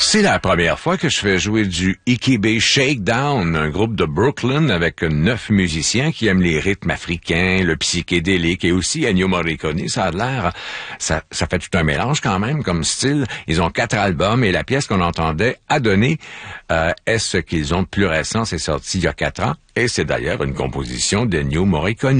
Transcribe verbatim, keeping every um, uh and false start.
C'est la première fois que je fais jouer du Ikebe Shakedown, un groupe de Brooklyn avec neuf musiciens qui aiment les rythmes africains, le psychédélique et aussi Ennio Morricone. Ça a l'air, ça, ça fait tout un mélange quand même comme style. Ils ont quatre albums et la pièce qu'on entendait à donner euh, est ce qu'ils ont de plus récent. C'est sorti il y a quatre ans et c'est d'ailleurs une composition d'Ennio Morricone.